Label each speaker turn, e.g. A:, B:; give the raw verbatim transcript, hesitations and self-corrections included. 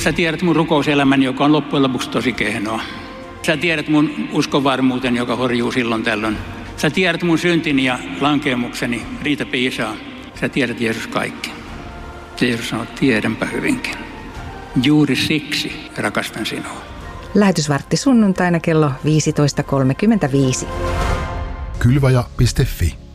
A: Sä tiedät mun rukouselämäni, joka on loppujen lopuksi tosi kehnoa. Sä tiedät mun uskonvarmuuteni, joka horjuu silloin tällöin. Sä tiedät mun syntini ja lankeemukseni, Riita piisaa. Sä tiedät, Jeesus, kaikki. Jeesus sanoo, tiedänpä hyvinkin. Juuri siksi rakastan sinua.
B: Lähetysvartti sunnuntaina kello viisitoista kolmekymmentäviisi.
C: Kylvaja piste fi